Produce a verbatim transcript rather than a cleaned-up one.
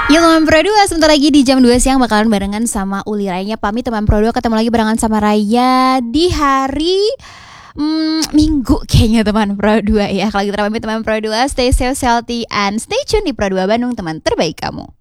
Yuk teman Pro dua, sebentar lagi di jam dua siang bakalan barengan sama Uli Rayanya. Pamit teman Pro dua, ketemu lagi barengan sama Raya di hari hmm, Minggu kayaknya teman Pro dua ya. Kalau gitu pamit teman Pro dua, stay safe, healthy, and stay tune di Pro dua Bandung, teman terbaik kamu.